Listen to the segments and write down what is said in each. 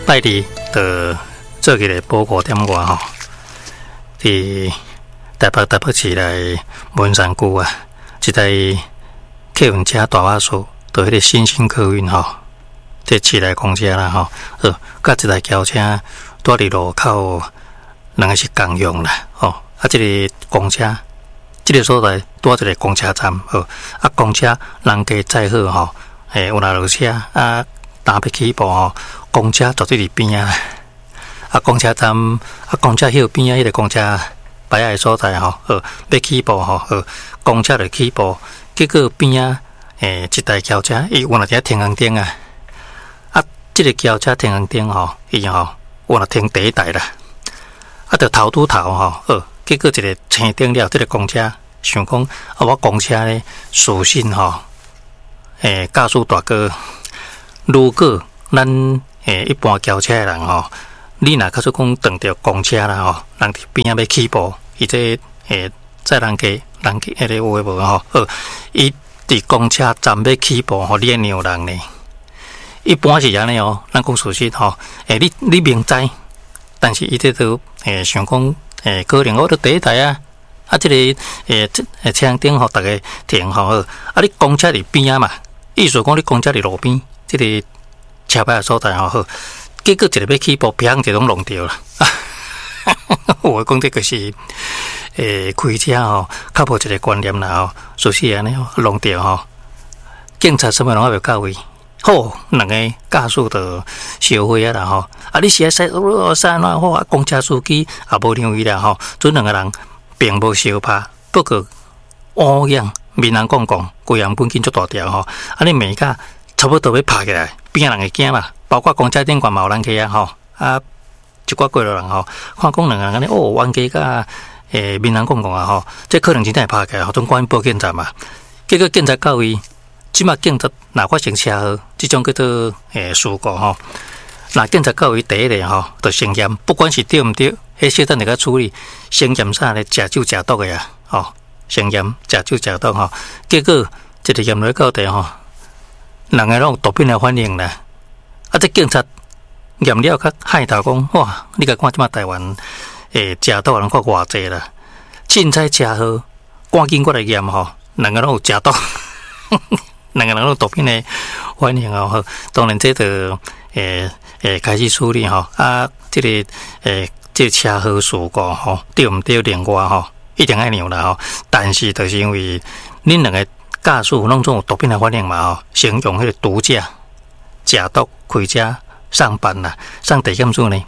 拜二的做起来报5点外吼，伫台北市内文山区啊，一台客运车大巴士，就迄个新兴客运吼，这市内公车啦吼，甲一台轿车住伫路口，两个是共用啦，这个公车，这个所在住一个公车站，公车人家载好吼，有若落车打要起步吼，公车绝对伫边啊，公车站公车迄边迄个公车摆的所在吼，要起步吼，公车就起步，结果边一台轿车伊原来伫停红灯啊，这个轿车停红灯吼，伊原来停第一台啦，就头拄头吼，结果一个青灯了，这个公车想讲我公车咧属性吼，驾驶大哥。如果咱一般轿车的人吼，你若假说讲撞到公车啦吼，人伫边仔要起步，伊这载人家迄个有诶无吼，伊伫公车站要起步吼，你会让人呢？一般是安尼哦，咱讲事实吼，你明知，但是伊这都想讲可能我伫第一台啊，这个车顶吼，大家停吼，你公车伫边仔嘛，意思讲你公车伫路边。这个车牌的所在吼，结果一个要起步，砰就拢弄掉了。我讲这个是开车吼，较无一个观念啦吼，所以安尼弄掉吼。警察什么拢还未到位，好，两个驾驶就烧火啊啦吼。你是使安怎好？公车司机也无让伊啦吼，这两个人并无相拍，不过乌样面人讲，规人本金足大条吼。你每架。差不多要拍起来，边人会惊嘛？包括公车顶管嘛有人去啊吼，一寡过路人吼，看讲两个人安尼冤家甲面人讲啊吼，这可能真正会拍起来，吼，总赶紧报警察嘛。结果警察到位，即马警察若发生车祸，即种叫做事故吼，若警察到位第一个吼，就先验，不管是对毋对，迄小等下个处理，先验啥咧？食酒食毒个呀，吼，先验食酒食毒吼，结果一个验落到底吼。人个拢有毒品来反应啦，这警察验了较害头讲，哇！你甲看即马台湾食毒人看偌济啦，凊彩车祸，赶紧过来验吼，人个拢有食毒，人个人拢有毒品的反应吼，当然这就开始处理吼，这个这车祸事故吼，对毋对？另外吼，一定爱让啦吼，但是就是因为恁两个。驾驶拢总有毒品的反应嘛吼，先用迄个毒驾食毒开车上班啦，上地检署呢。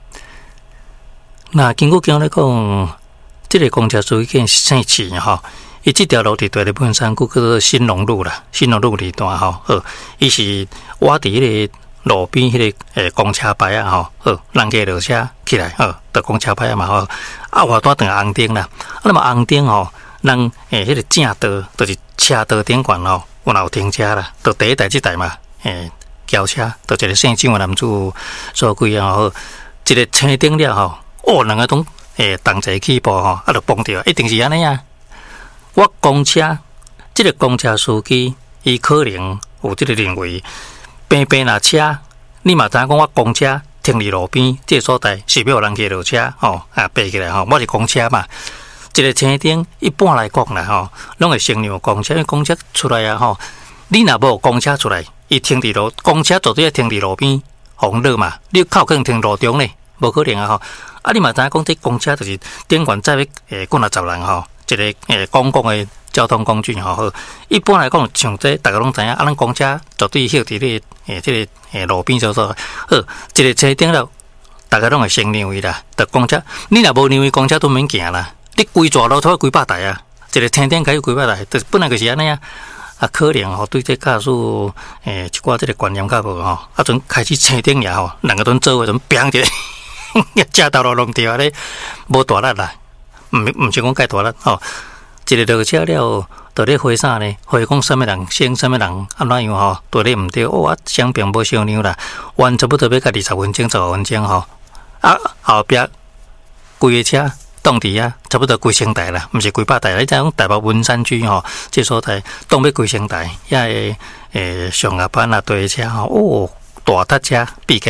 那经过讲咧讲，这个公车司机姓钱吼，伊这条路伫大日本山区叫做新隆路啦，新隆路二段吼，伊是挖伫迄个路边迄个公车牌啊吼，人家落车起来就公车牌啊嘛吼，外段等红灯啦，那么红灯吼。人迄个正道就是车道顶管吼，有停车啦，就第一台这台嘛，轿车，就一个姓蒋的男子所开啊吼，一个青灯了吼，两个都同齐起步吼，就崩掉，一定是安尼啊。我公车，这个公车司机，伊可能有这个认为，边若车，你嘛知影讲我公车停伫路边，这个所在是要有人去落车吼，爬起来吼，我是公车嘛。一个青灯一般来讲啦吼，拢会先让公车，因为公车出来啊吼，你若无公车出来，伊停伫路，公车绝对要停伫路边红绿嘛，你靠可能停路中咧，无可能啊吼。你嘛知影讲这公车就是顶管载要几10人吼，一个公共的交通工具吼。一般来讲，像这大家拢知影，咱公车绝对休伫咧这个路边所一个车顶了，大家拢会先让伊啦。着公车，你若无让伊，公车都免行啦。你规座路头几百台啊，一个青灯开几百台，就本来就是安尼啊。可能吼对这驾驶一寡这个观念较无吼，阵开始青灯也吼，两个都做阵砰一个，车道路弄掉咧，无大力啦，唔是讲介大力吼。一个落车了，就咧回啥呢？回讲什么人先，什么人安怎样吼？对咧唔对，相并无相让啦，完差不多要甲20分钟、15分钟吼。后壁规个车。当地啊，差不多几千台啦，毋是几百台。你知影台北文山区吼，这所在当要几千台，也上下班啊，对车吼，大搭车闭结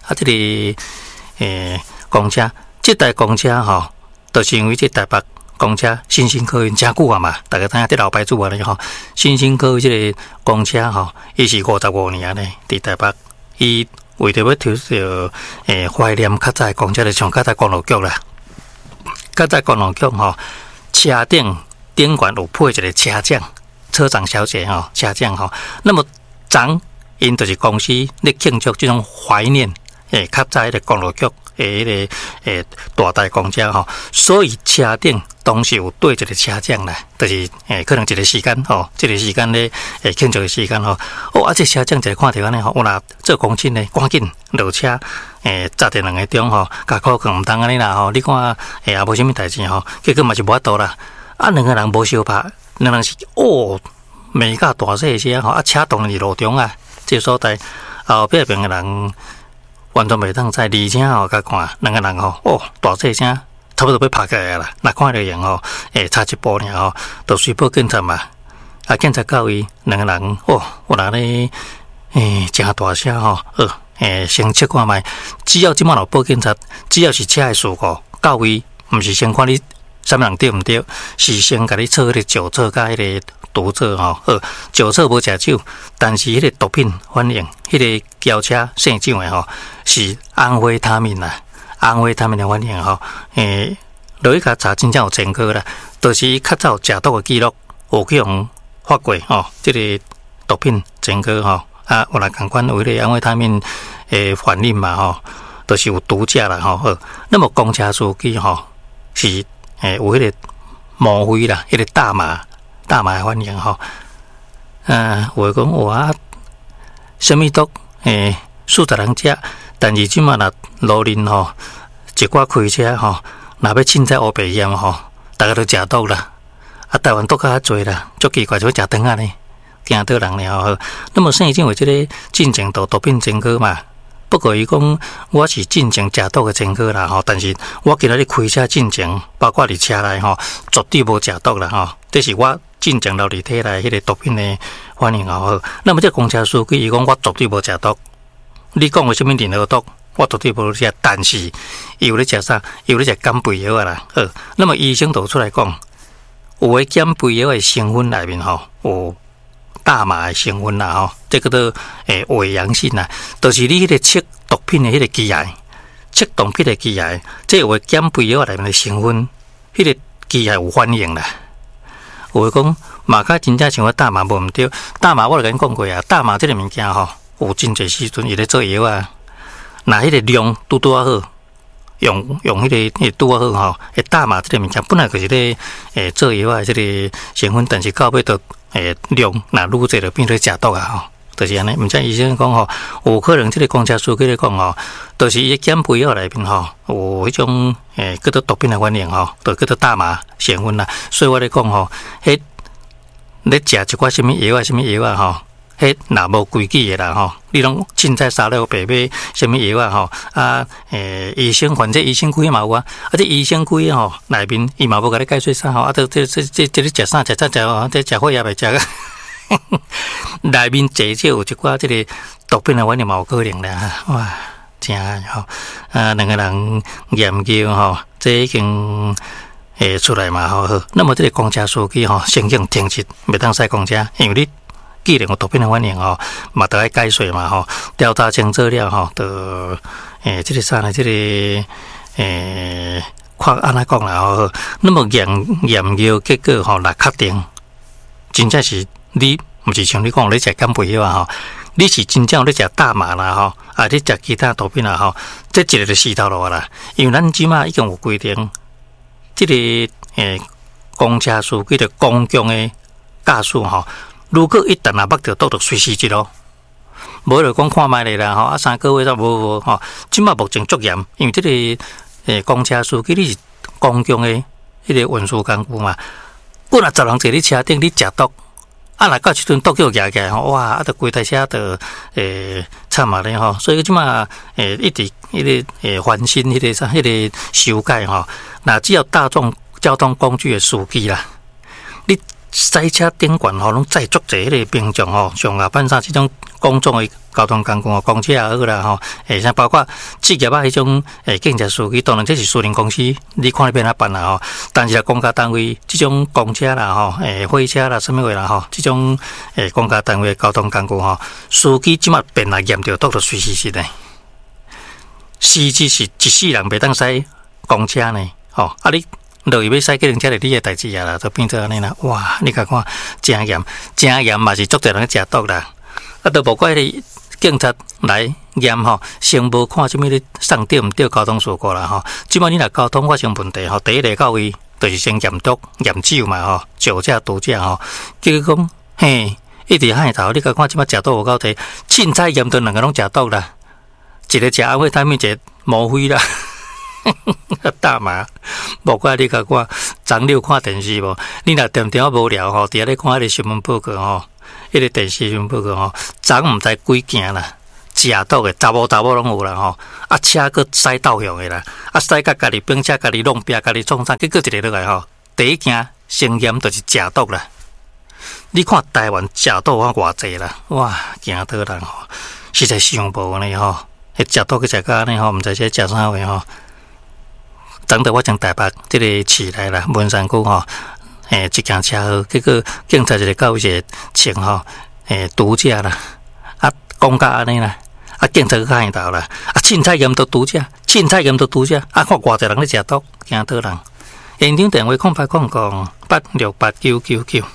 这个公车，这台公车吼，就是因为这台北公车新兴客运真久啊嘛，大家知影这老牌子啊咧吼，新兴客运这个公车吼，伊是55年咧，伫台北，伊为着要抽着怀念较早公车，就像较早公路局啦，较早公路局吼，车顶管有配一个车长。车长小姐哈，车长哈，那么长因就是公司咧庆祝这种怀念较早的公路局大台公车哈，所以车顶当时有对一个车长啦，就是可能一个时间吼，这个时间咧庆祝的时间吼，这车长一个看到安尼吼，我若做公司咧，赶紧落车早点2个钟吼，甲考卷唔当安尼啦吼，你看也无啥物代志吼，结果嘛是无法度啦，2个人无相拍。两人是美甲大细车吼，车当然是路中啊，这所在后壁边个人完全袂当在，而且吼，甲看2个人吼，大细车差不多要拍起来啦，若看到样吼，差一步尔吼，就随报警察嘛，警察到伊2个人有人咧真大声吼，先测看卖，只要即马有报警察，只要是车的事故到位，毋是先看你。啥物人对毋对？是先甲你测迄个酒测甲迄个毒测吼，酒测无食酒，但是迄个毒品反应，迄个轿车生长的吼是安非他命啦，安非他命的反应吼，落去甲查真正有前科啦，就是伊较早食毒的记录有去用发过吼，即个毒品前科吼，有来共款有迄个安非他命的反应嘛吼，就是有毒驾啦吼，那么公车司机吼是。有迄个莫非啦，迄个大麻的反应吼，有讲我什么毒40人食，但是即马若路人吼，一寡开车吼，若要凊彩乌白烟吼，大家都食毒啦，台湾毒较侪啦，足奇怪，就食肠啊呢，惊到人了吼。那么现今为即个进前度毒品前科嘛。不过伊讲我是进前食毒的前科啦吼，但是我今仔日开车进前，包括伫车内吼，绝对无食毒啦吼。这是我进前流入体内迄个毒品的反应吼。那么这公车司机伊讲我绝对无食毒，你讲为什么任何毒，我绝对无食，但是伊有咧食啥？伊有咧食减肥药啦。那么医生就出来讲，有诶减肥药的成分内面吼有。大麻的成分啦吼，这个都伪阳性啦，就是你迄个测毒品的迄个机械，测毒品的机械，这有减肥药内面的成分，迄个机械有反应啦。有讲嘛，甲真正像我大麻无毋对，大麻我就甲你讲过啊，大麻这个物件吼，有真侪时阵伊咧做药啊，那迄个量拄啊好。用迄个拄啊好吼，大麻这个物件本来就是咧做药啊，这个成分，但是到尾都量若愈侪就变做食毒啊吼，就是安尼。毋知医生讲吼，有可能这个公车司机咧讲吼，就是伊减肥药内面吼有迄种叫做毒品的反应吼，就叫做大麻成分啦。所以我咧讲吼，迄咧食一寡什么药啊吼。迄若无规矩的啦吼，你拢凊彩杀了白买什么药啊吼医生反正医生规嘛有啊，这医生规吼内面伊嘛无甲你解说啥吼，这你食啥食吼，这食火也袂食个，内面坐少有一寡这个毒品的反应嘛有可能啦，哇，真吼2个人研究吼，这已经出来嘛吼，那么这个公车司机吼，先用停止袂当驶公车，因为你。既然有毒品的反应吼，嘛得爱解说嘛吼，调查清楚了吼，就这个啥呢？这个看安怎讲啦吼，那么研究结果吼来确定，真正是你毋是像你讲你食减肥药啊吼，你是真正有咧食大麻啦吼，你食其他毒品啦吼，这一个就死头路啦，因为咱即马已经有规定，这个公车司机的公共的驾驶吼。如果一旦若捌着毒，就随时一咯。无就讲看卖咧啦吼，3个月都无吼。即马目前足严，因为这个公车司机你是公共的迄个运输工具嘛，我若10人坐你车顶，你食毒，若到时阵毒叫举起来吼，哇，着规台车着惨嘛咧吼。所以即马一直迄个翻新迄个啥，迄个修改吼。那只要大众交通工具的司机啦，你塞车顶悬吼，拢载足侪迄个民众吼，上下班上即种公众的交通工具吼，公车也好啦吼，像包括职业啊迄种警察司机，当然这是私人公司，你看你变哪办啦吼。但是公家单位即种公车啦吼，火车啦，什么话啦吼，即种公家单位的交通工具吼，司机即马变来严着，都着随时是的。司机是一世人袂当驶公车呢，吼啊你。落去要驶计程车，就你的代志啊啦，就变做安尼啦。哇，你甲看，真严嘛是足侪人去食毒啦。啊，都无怪你警察来验吼，先无看什么你送对毋对交通事故啦吼。即摆你若交通发生问题吼，第一个到位就是先验毒、验酒嘛吼，酒驾、毒驾吼。结果讲嘿，一直喊头，你甲看即摆食毒有够多，凊彩验到两个拢食毒啦，一个食安非他命，一个莫非啦。大麻，无怪你甲我，昨你有看电视无？你若点点无聊吼，伫遐咧看迄个新闻报告吼，迄个电视新闻报告吼，昨毋知几件啦，食毒的查某拢有啦吼，啊车佫驶倒向的啦，啊驶甲家己并且家己弄壁，家己创伤，结果一个落来吼，第一件先验就是食毒啦。你看台湾食毒啊偌济啦，哇，惊倒人吼，实在想无呢吼，迄食毒去食甲安尼吼，毋知是食啥货吼。昨日我从台北这个市内啦，文山区吼，一件车祸，结果警察一个到一个穿吼，毒驾啦，啊，讲甲安尼啦，啊，警察去喊头啦，啊，凊彩验到毒驾，凊彩验到毒驾，啊，看偌济人咧食毒，惊倒人。现场电话0800868999。